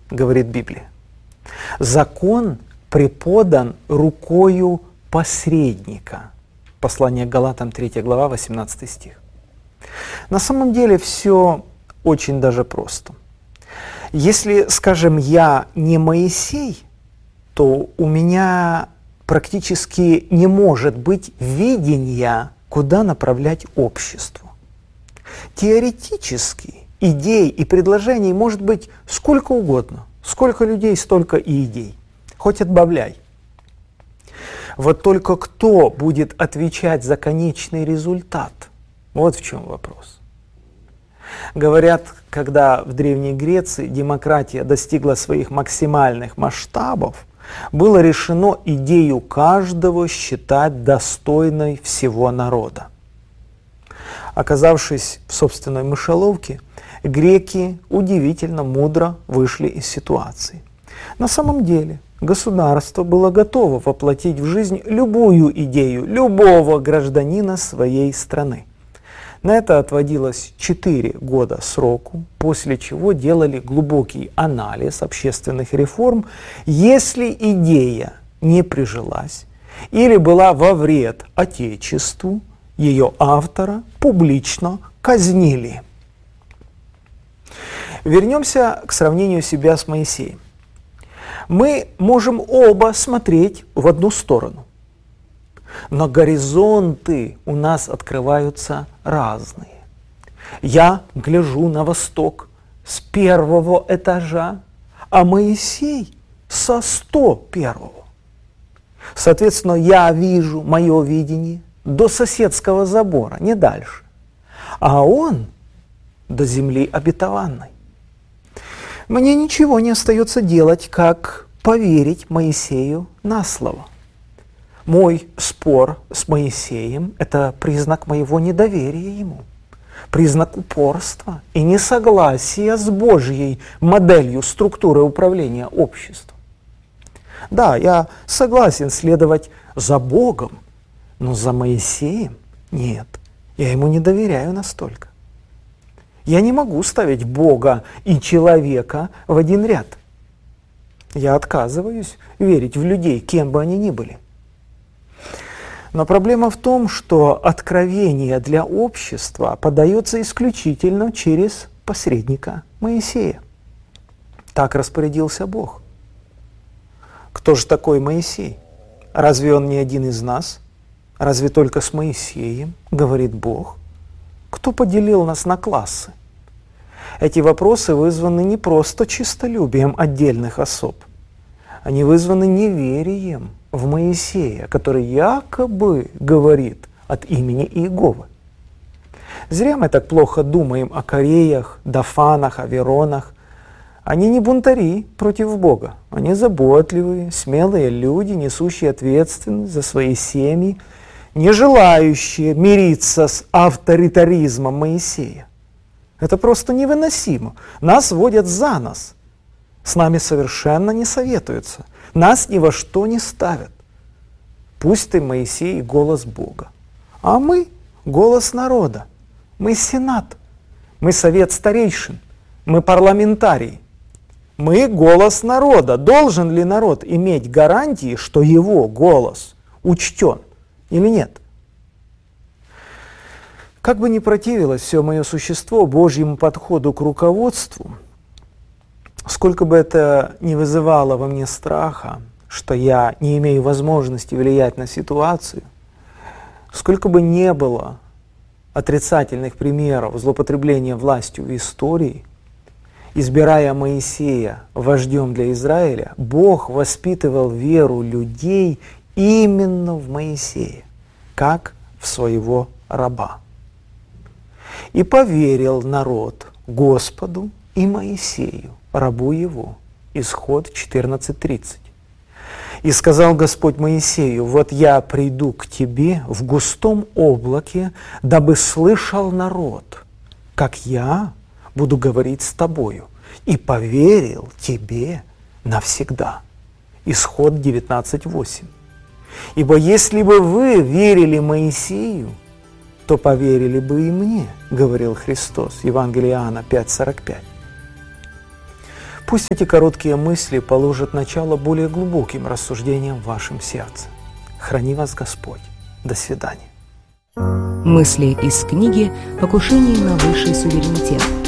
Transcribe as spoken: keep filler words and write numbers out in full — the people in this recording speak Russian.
говорит Библия. Закон преподан рукою посредника. Послание к Галатам, третья глава, восемнадцатый стих. На самом деле все очень даже просто. Если, скажем, я не Моисей, то у меня практически не может быть видения, куда направлять обществу. Теоретически идей и предложений может быть сколько угодно. Сколько людей, столько и идей. Хоть отбавляй. Вот только кто будет отвечать за конечный результат? Вот в чем вопрос. Говорят, когда в Древней Греции демократия достигла своих максимальных масштабов, было решено идею каждого считать достойной всего народа. Оказавшись в собственной мышеловке, греки удивительно мудро вышли из ситуации. На самом деле государство было готово воплотить в жизнь любую идею любого гражданина своей страны. На это отводилось четыре года сроку, после чего делали глубокий анализ общественных реформ. Если идея не прижилась или была во вред Отечеству, ее автора публично казнили. Вернемся к сравнению себя с Моисеем. Мы можем оба смотреть в одну сторону, но горизонты у нас открываются разные. Я гляжу на восток с первого этажа, а Моисей со сто первого. Соответственно, я вижу мое видение до соседского забора, не дальше, а он до земли обетованной. Мне ничего не остается делать, как поверить Моисею на слово. Мой спор с Моисеем – это признак моего недоверия ему, признак упорства и несогласия с Божьей моделью структуры управления обществом. Да, я согласен следовать за Богом, но за Моисеем нет, я ему не доверяю настолько. Я не могу ставить Бога и человека в один ряд. Я отказываюсь верить в людей, кем бы они ни были. Но проблема в том, что откровение для общества подается исключительно через посредника Моисея. Так распорядился Бог. Кто же такой Моисей? Разве он не один из нас? Разве только с Моисеем, говорит Бог? Кто поделил нас на классы? Эти вопросы вызваны не просто честолюбием отдельных особ. Они вызваны неверием в Моисея, который якобы говорит от имени Иеговы. Зря мы так плохо думаем о Кореях, Дафанах, Аверонах. Они не бунтари против Бога. Они заботливые, смелые люди, несущие ответственность за свои семьи, не желающие мириться с авторитаризмом Моисея. Это просто невыносимо. Нас водят за нос. С нами совершенно не советуются. Нас ни во что не ставят. Пусть ты, Моисей, голос Бога. А мы голос народа. Мы сенат. Мы совет старейшин. Мы парламентарии. Мы голос народа. Должен ли народ иметь гарантии, что его голос учтен или нет? Как бы ни противилось все мое существо Божьему подходу к руководству, сколько бы это ни вызывало во мне страха, что я не имею возможности влиять на ситуацию, сколько бы не было отрицательных примеров злоупотребления властью в истории, избирая Моисея вождем для Израиля, Бог воспитывал веру людей именно в Моисея, как в своего раба. И поверил народ Господу и Моисею, рабу его. Исход четырнадцать тридцать. И сказал Господь Моисею: вот я приду к тебе в густом облаке, дабы слышал народ, как я буду говорить с тобою, и поверил тебе навсегда. Исход девятнадцать восемь. Ибо если бы вы верили Моисею, то поверили бы и мне, говорил Христос. Евангелие Иоанна пять сорок пять. Пусть эти короткие мысли положат начало более глубоким рассуждениям в вашем сердце. Храни вас Господь. До свидания. Мысли из книги «Покушение на высший суверенитет».